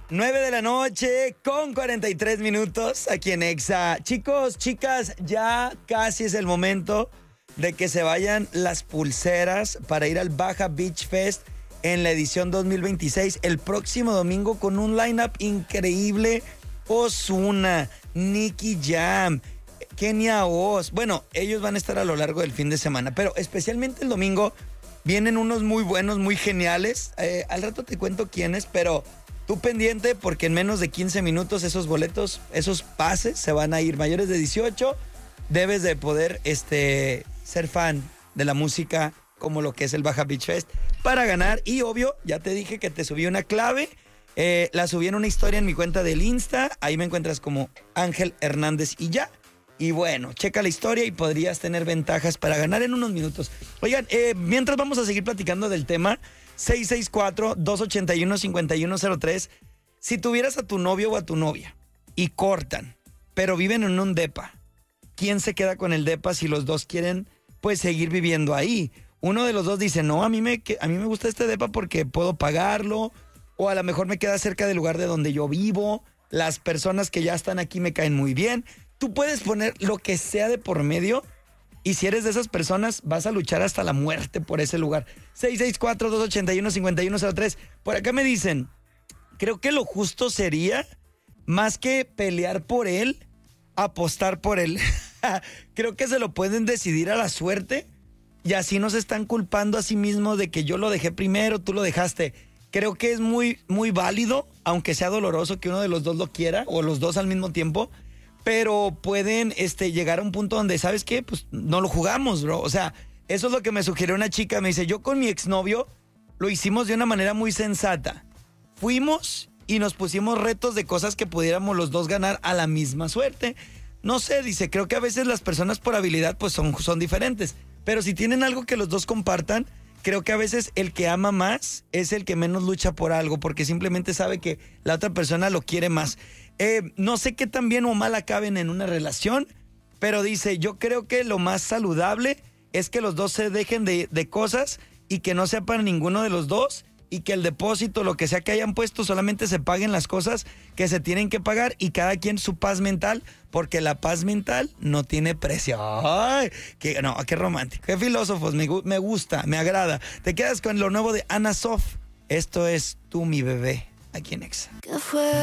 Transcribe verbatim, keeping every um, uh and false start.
nueve de la noche con cuarenta y tres minutos aquí en Exa. Chicos, chicas, ya casi es el momento de que se vayan las pulseras para ir al Baja Beach Fest en la edición dos mil veintiséis, el próximo domingo, con un lineup increíble. Ozuna, Nicky Jam, Kenia Oz. Bueno, ellos van a estar a lo largo del fin de semana, pero especialmente el domingo vienen unos muy buenos, muy geniales. Eh, al rato te cuento quiénes, pero tú pendiente, porque en menos de quince minutos esos boletos, esos pases se van a ir. Mayores de dieciocho, debes de poder este, ser fan de la música como lo que es el Baja Beach Fest para ganar. Y obvio, ya te dije que te subí una clave. Eh, la subí en una historia en mi cuenta del Insta. Ahí me encuentras como Ángel Hernández y ya. Y bueno, checa la historia y podrías tener ventajas para ganar en unos minutos. Oigan, eh, mientras vamos a seguir platicando del tema, seis seis cuatro, dos ocho uno, cinco uno cero tres. Si tuvieras a tu novio o a tu novia y cortan, pero viven en un depa, ¿quién se queda con el depa si los dos quieren pues seguir viviendo ahí? Uno de los dos dice, no, a mí me, a mí me gusta este depa porque puedo pagarlo, o a lo mejor me queda cerca del lugar de donde yo vivo, las personas que ya están aquí me caen muy bien. Tú puedes poner lo que sea de por medio, y si eres de esas personas, vas a luchar hasta la muerte por ese lugar. seis seis cuatro, dos ocho uno, cinco uno cero tres. Por acá me dicen, creo que lo justo sería, más que pelear por él, apostar por él. Creo que se lo pueden decidir a la suerte, y así no se están culpando a sí mismos de que yo lo dejé primero, tú lo dejaste. Creo que es muy, muy válido, aunque sea doloroso que uno de los dos lo quiera, o los dos al mismo tiempo, pero pueden este, llegar a un punto donde, ¿sabes qué? Pues no lo jugamos, bro. O sea, eso es lo que me sugirió una chica. Me dice, yo con mi exnovio lo hicimos de una manera muy sensata. Fuimos y nos pusimos retos de cosas que pudiéramos los dos ganar a la misma suerte. No sé, dice, creo que a veces las personas por habilidad pues son, son diferentes. Pero si tienen algo que los dos compartan, creo que a veces el que ama más es el que menos lucha por algo, porque simplemente sabe que la otra persona lo quiere más. Eh, no sé qué tan bien o mal acaben en una relación, pero dice, yo creo que lo más saludable es que los dos se dejen de, de cosas y que no sea para ninguno de los dos, y que el depósito, lo que sea que hayan puesto, solamente se paguen las cosas que se tienen que pagar, y cada quien su paz mental, porque la paz mental no tiene precio. Ay, qué, no, qué romántico, qué filósofos, me, me gusta, me agrada. Te quedas con lo nuevo de Ana Sof. Esto es Tú, mi bebé, aquí en Exa. ¿Qué fue?